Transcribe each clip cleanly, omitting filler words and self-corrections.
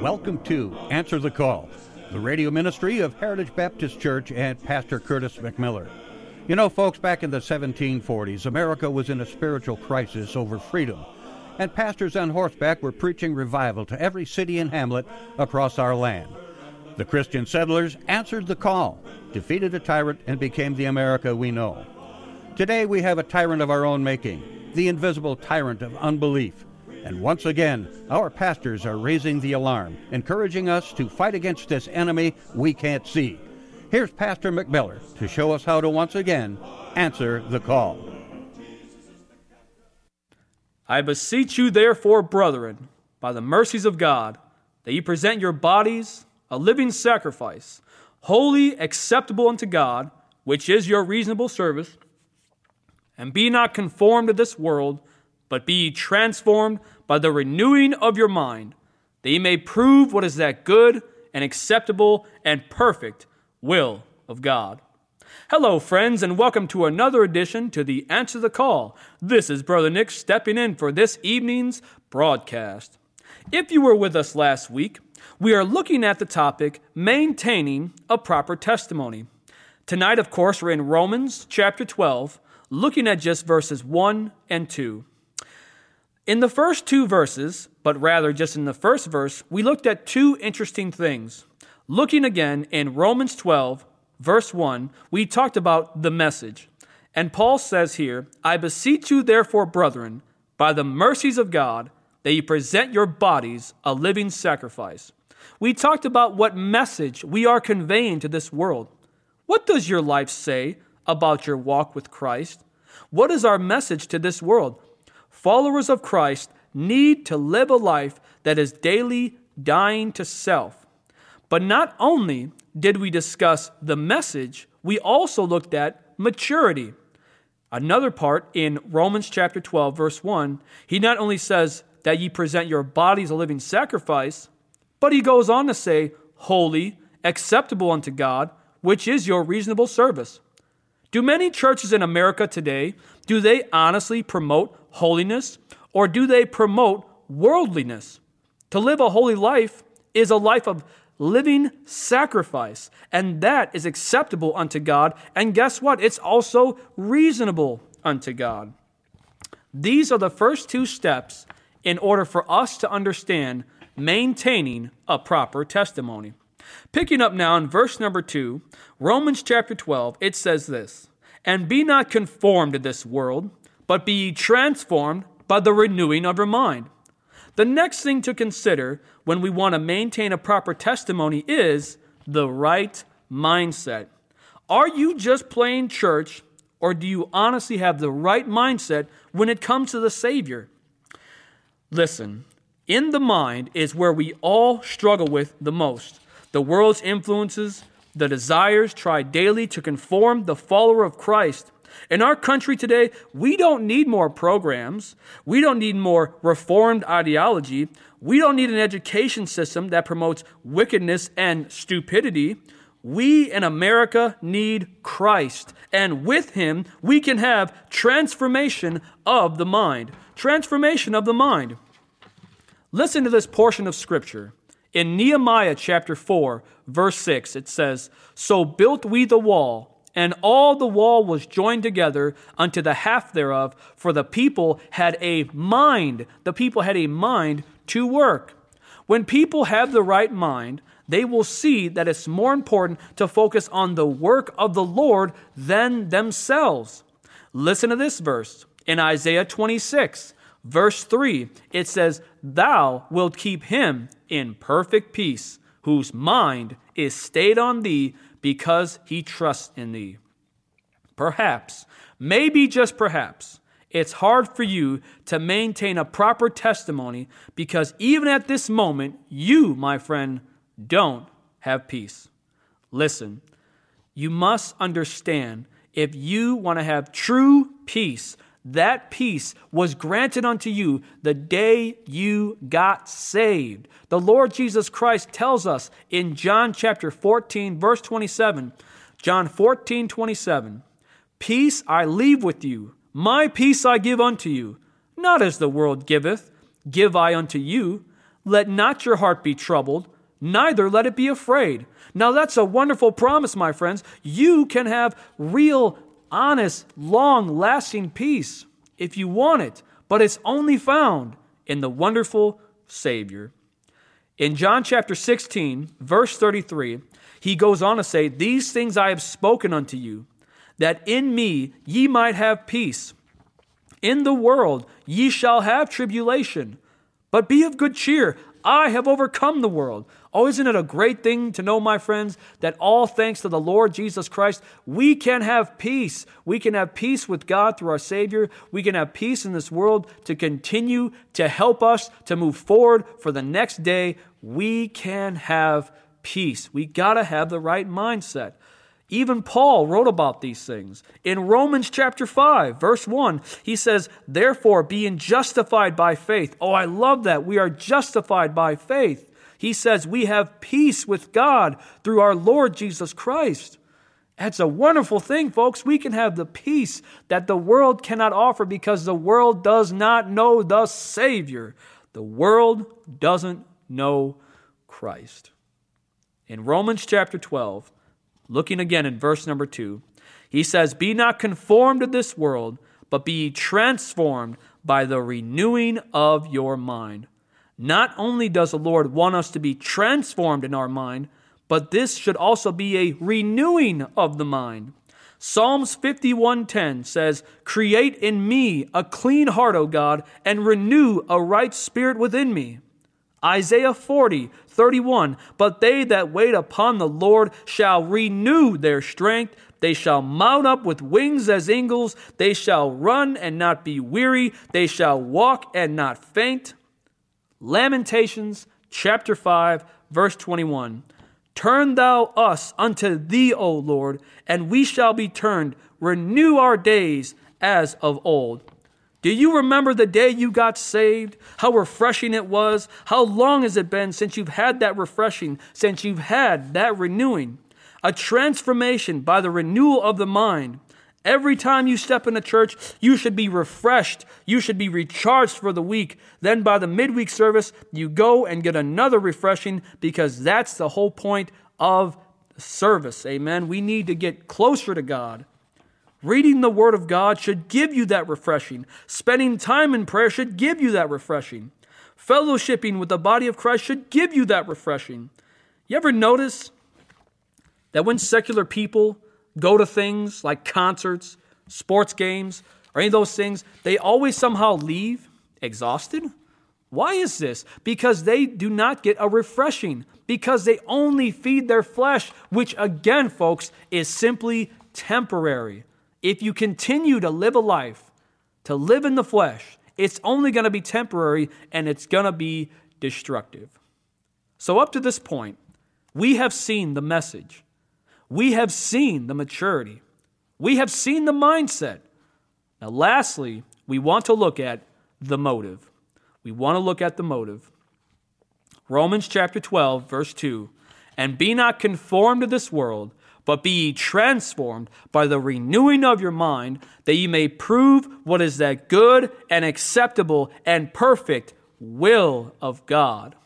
welcome to Answer the Call, the radio ministry of Heritage Baptist Church and Pastor Curtis McMiller. You know, folks, back in the 1740s, America was in a spiritual crisis over freedom, and pastors on horseback were preaching revival to every city and hamlet across our land. The Christian settlers answered the call, defeated a tyrant, and became the America we know. Today we have a tyrant of our own making, the invisible tyrant of unbelief. And once again, our pastors are raising the alarm, encouraging us to fight against this enemy we can't see. Here's Pastor McMiller to show us how to once again answer the call. I beseech you, therefore, brethren, by the mercies of God, that ye present your bodies a living sacrifice, holy, acceptable unto God, which is your reasonable service. And be not conformed to this world, but be ye transformed by the renewing of your mind, that ye may prove what is that good and acceptable and perfect will of God. Hello, friends, and welcome to another edition to the Answer the Call. This is Brother Nick stepping in for this evening's broadcast. If you were with us last week, we are looking at the topic, maintaining a proper testimony. Tonight, of course, we're in Romans chapter 12, looking at just verses 1 and 2. In the first two verses, but rather just in the first verse, we looked at two interesting things. Looking again in Romans 12, verse 1, we talked about the message. And Paul says here, I beseech you therefore, brethren, by the mercies of God, that ye present your bodies a living sacrifice. We talked about what message we are conveying to this world. What does your life say about your walk with Christ? What is our message to this world? Followers of Christ need to live a life that is daily dying to self. But not only did we discuss the message, we also looked at maturity. Another part in Romans chapter 12, verse 1, he not only says that ye present your bodies a living sacrifice, but he goes on to say, holy, acceptable unto God, which is your reasonable service. Do many churches in America today, do they honestly promote holiness, or do they promote worldliness? To live a holy life is a life of living sacrifice, and that is acceptable unto God, and guess what? It's also reasonable unto God. These are the first two steps in order for us to understand maintaining a proper testimony. Picking up now in verse number 2, Romans chapter 12, it says this, and be not conformed to this world, but be ye transformed by the renewing of your mind. The next thing to consider when we want to maintain a proper testimony is the right mindset. Are you just playing church, or do you honestly have the right mindset when it comes to the Savior? Listen, in the mind is where we all struggle with the most. The world's influences, the desires try daily to conform the follower of Christ. In our country today, we don't need more programs. We don't need more reformed ideology. We don't need an education system that promotes wickedness and stupidity. We in America need Christ. And with Him, we can have transformation of the mind. Transformation of the mind. Listen to this portion of Scripture. In Nehemiah chapter 4, verse 6, it says, so built we the wall, and all the wall was joined together unto the half thereof, for the people had a mind. The people had a mind to work. When people have the right mind, they will see that it's more important to focus on the work of the Lord than themselves. Listen to this verse. In Isaiah 26, verse 3, it says, thou wilt keep him in perfect peace, whose mind is stayed on thee, because he trusts in thee. Perhaps, maybe just perhaps, it's hard for you to maintain a proper testimony because even at this moment, you, my friend, don't have peace. Listen, you must understand, if you want to have true peace, that peace was granted unto you the day you got saved. The Lord Jesus Christ tells us in John chapter 14, verse 27, John 14, 27, peace I leave with you, my peace I give unto you. Not as the world giveth, give I unto you. Let not your heart be troubled, neither let it be afraid. Now that's a wonderful promise, my friends. You can have real, honest, long-lasting peace if you want it, but it's only found in the wonderful Savior. In John chapter 16, verse 33, he goes on to say, "These things I have spoken unto you, that in me ye might have peace. In the world ye shall have tribulation, but be of good cheer. I have overcome the world." Oh, isn't it a great thing to know, my friends, that all thanks to the Lord Jesus Christ, we can have peace. We can have peace with God through our Savior. We can have peace in this world to continue to help us to move forward for the next day. We can have peace. We got to have the right mindset. Even Paul wrote about these things. In Romans chapter 5, verse 1, he says, "Therefore, being justified by faith." Oh, I love that. We are justified by faith. He says we have peace with God through our Lord Jesus Christ. That's a wonderful thing, folks. We can have the peace that the world cannot offer because the world does not know the Savior. The world doesn't know Christ. In Romans chapter 12, looking again in verse number 2, he says, "Be not conformed to this world, but be ye transformed by the renewing of your mind." Not only does the Lord want us to be transformed in our mind, but this should also be a renewing of the mind. Psalms 51:10 says, "Create in me a clean heart, O God, and renew a right spirit within me." Isaiah 40:31, "But they that wait upon the Lord shall renew their strength. They shall mount up with wings as eagles. They shall run and not be weary. They shall walk and not faint." Lamentations chapter 5, verse 21. "Turn thou us unto thee, O Lord, and we shall be turned. Renew our days as of old." Do you remember the day you got saved? How refreshing it was? How long has it been since you've had that refreshing, since you've had that renewing? A transformation by the renewal of the mind. Every time you step into church, you should be refreshed. You should be recharged for the week. Then by the midweek service, you go and get another refreshing because that's the whole point of the service. Amen. We need to get closer to God. Reading the Word of God should give you that refreshing. Spending time in prayer should give you that refreshing. Fellowshipping with the body of Christ should give you that refreshing. You ever notice that when secular people go to things like concerts, sports games, or any of those things, they always somehow leave exhausted? Why is this? Because they do not get a refreshing, because they only feed their flesh, which again, folks, is simply temporary. If you continue to live a life, to live in the flesh, it's only going to be temporary and it's going to be destructive. So up to this point, we have seen the message. We have seen the maturity. We have seen the mindset. Now, lastly, we want to look at the motive. We want to look at the motive. Romans chapter 12, verse 2. "And be not conformed to this world, but be ye transformed by the renewing of your mind, that ye may prove what is that good and acceptable and perfect will of God."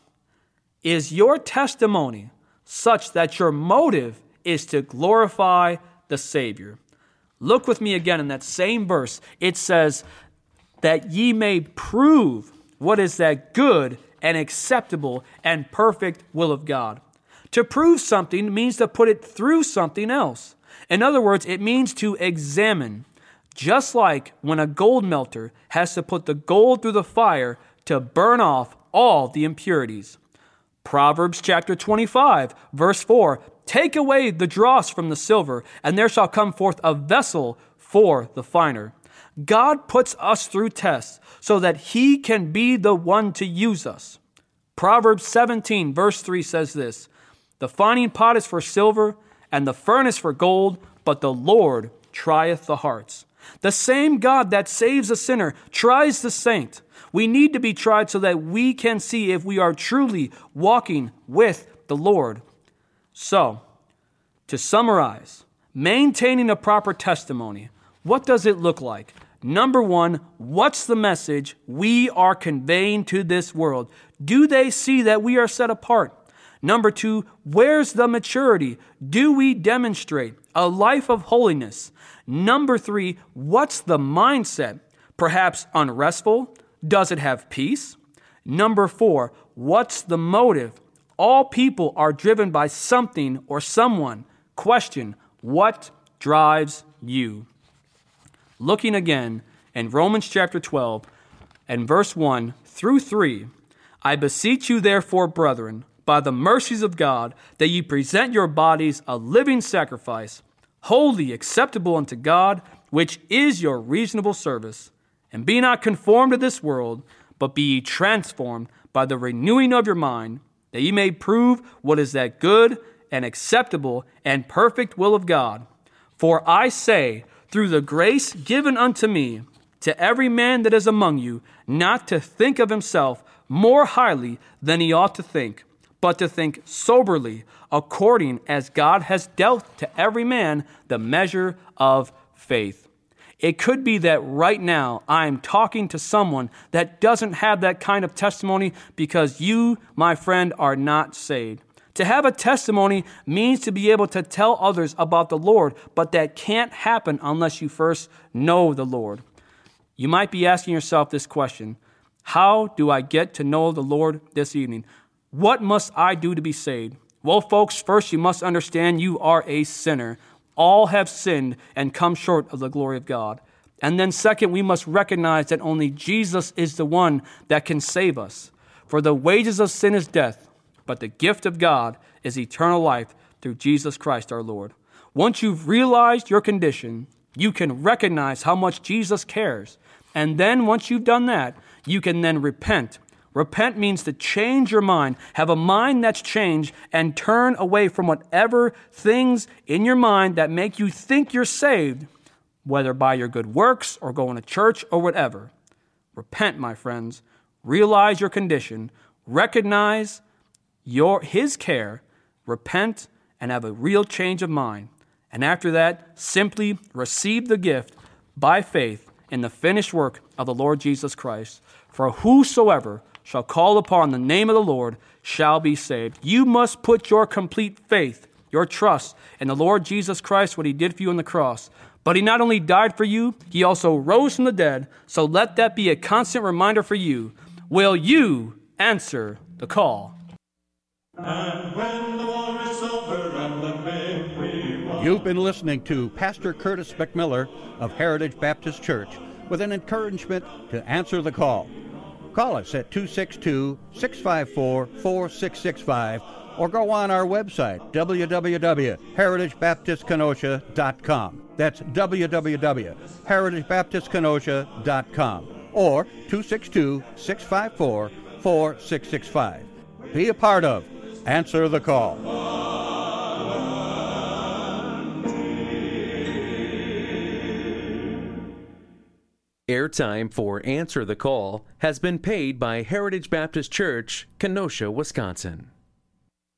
Is your testimony such that your motive is to glorify the Savior? Look with me again in that same verse. It says that ye may prove what is that good and acceptable and perfect will of God. To prove something means to put it through something else. In other words, it means to examine. Just like when a gold melter has to put the gold through the fire to burn off all the impurities. Proverbs chapter 25, verse 4, "Take away the dross from the silver, and there shall come forth a vessel for the finer." God puts us through tests so that He can be the one to use us. Proverbs 17, verse 3 says this, "The fining pot is for silver, and the furnace for gold, but the Lord trieth the hearts." The same God that saves a sinner tries the saint. We need to be tried so that we can see if we are truly walking with the Lord. So, to summarize, maintaining a proper testimony, what does it look like? Number one, what's the message we are conveying to this world? Do they see that we are set apart? Number two, where's the maturity? Do we demonstrate a life of holiness? Number three, what's the mindset? Perhaps unrestful? Does it have peace? Number four, what's the motive? All people are driven by something or someone. Question, what drives you? Looking again in Romans chapter 12 and verse 1 through 3, I beseech you therefore, brethren, by the mercies of God, that ye present your bodies a living sacrifice, holy, acceptable unto God, which is your reasonable service. And be not conformed to this world, but be ye transformed by the renewing of your mind, that ye may prove what is that good and acceptable and perfect will of God. For I say, through the grace given unto me, to every man that is among you, not to think of himself more highly than he ought to think, but to think soberly, according as God has dealt to every man the measure of faith. It could be that right now I am talking to someone that doesn't have that kind of testimony because you, my friend, are not saved. To have a testimony means to be able to tell others about the Lord, but that can't happen unless you first know the Lord. You might be asking yourself this question: how do I get to know the Lord this evening? What must I do to be saved? Well, folks, first you must understand you are a sinner. All have sinned and come short of the glory of God. And then second, we must recognize that only Jesus is the one that can save us. For the wages of sin is death, but the gift of God is eternal life through Jesus Christ our Lord. Once you've realized your condition, you can recognize how much Jesus cares. And then once you've done that, you can then repent. Repent means to change your mind, have a mind that's changed, and turn away from whatever things in your mind that make you think you're saved, whether by your good works or going to church or whatever. Repent, my friends. Realize your condition. Recognize His care. Repent and have a real change of mind. And after that, simply receive the gift by faith in the finished work of the Lord Jesus Christ. For whosoever shall call upon the name of the Lord shall be saved. You must put your complete faith, your trust in the Lord Jesus Christ, what he did for you on the cross. But he not only died for you, he also rose from the dead. So let that be a constant reminder for you. Will you answer the call? And when the war is over and the victory won. You've been listening to Pastor Curtis McMiller of Heritage Baptist Church with an encouragement to answer the call. Call us at 262-654-4665 or go on our website, www.heritagebaptistkenosha.com. That's www.heritagebaptistkenosha.com or 262-654-4665. Be a part of Answer the Call. Airtime for Answer the Call has been paid by Heritage Baptist Church, Kenosha, Wisconsin.